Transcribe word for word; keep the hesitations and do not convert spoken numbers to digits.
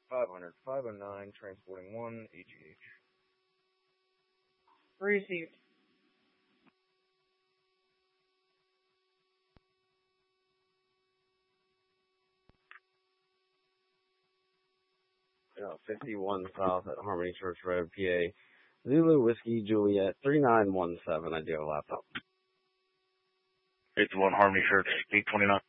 five hundred, five oh nine, transporting one, A G H. Received. Yeah, fifty-one South at Harmony Church Road, P A. Zulu Whiskey Juliet, three nine one seven. I do have a laptop. fifty-one Harmony Church, eight twenty-nine.